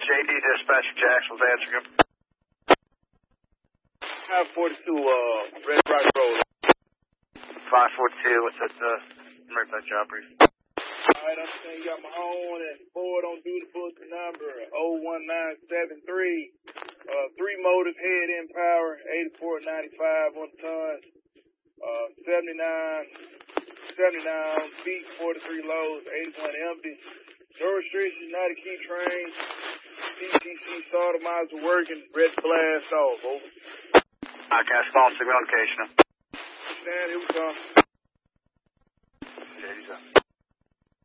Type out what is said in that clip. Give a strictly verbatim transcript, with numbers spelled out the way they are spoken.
J D Dispatcher Jackson's answering him. five forty-two, uh, Red Rock Road. five forty-two, what's that, uh, right back job brief. Alright, I'm saying you got my own and Ford on duty book number oh one nine seven three. Uh, three motors, head in power, eighty-four ninety-five on the ton. Uh, seventy-nine, seventy-nine feet, forty-three loads, eighty-one empty. No restrictions, not a key train. P T C sodomizer working, red blast off, over. I can't spawn signal location. Stand, here we come. J D's up.